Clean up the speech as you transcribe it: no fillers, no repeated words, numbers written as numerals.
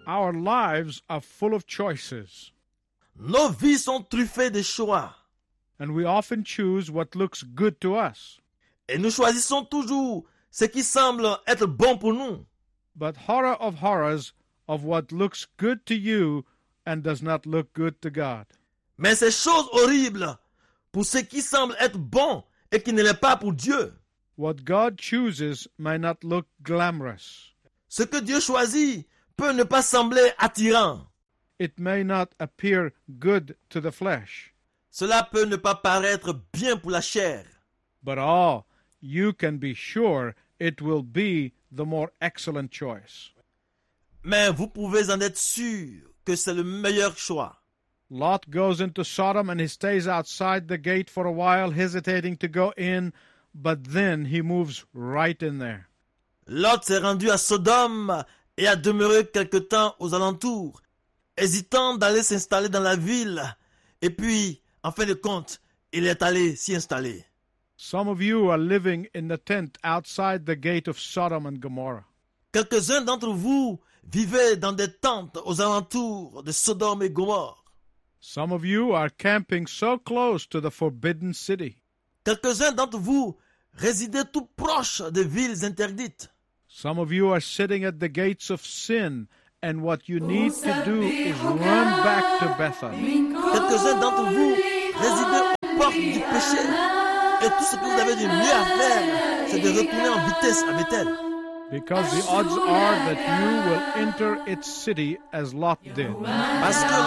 Our lives are full of choices, Nos vies sont truffées de choix. and we often choose what looks good to us. Et nous choisissons toujours ce qui semble être bon pour nous. But horror of horrors of what looks good to you and does not look good to God. Mais ces choses horribles pour ce qui semble être bon et qui ne l'est pas pour Dieu. What God chooses may not look glamorous. Ce que Dieu choisit peut ne pas sembler attirant. It may not appear good to the flesh. Cela peut ne pas paraître bien pour la chair. But you can be sure it will be the more excellent choice. Mais vous pouvez en être sûr que c'est le meilleur choix. Lot goes into Sodom and he stays outside the gate for a while, hesitating to go in, but then he moves right in there. Lot s'est rendu à Sodome et a demeuré quelque temps aux alentours, hésitant d'aller s'installer dans la ville. Et puis, en fin de compte, il est allé s'y installer. Some of you are living in the tent outside the gate of Sodom and Gomorrah. Quelques-uns d'entre vous vivaient dans des tentes aux alentours de Sodome et Gomorre. Some of you are camping so close to the forbidden city. Quelques-uns d'entre vous résidaient tout proche des villes interdites. Some of you are sitting at the gates of sin, and what you need to do is run back to Bethel. Quelques-uns d'entre vous résidaient aux portes du péché. Et tout ce que vous avez de mieux à faire, c'est de retourner en vitesse à Bethel. Because the odds are that you will enter its city as Lot did. Parce que